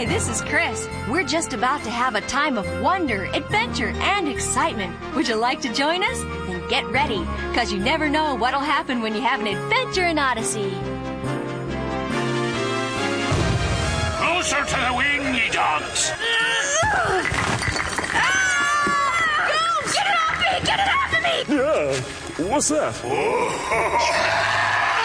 Hi, this is Chris. We're just about to have a time of wonder, adventure, and excitement. Would you like to join us? Then get ready, because you never know what'll happen when you have an adventure in Odyssey. Closer to the wing, ye dogs. Go! Get it off me! Get it off of me! Yeah, what's that?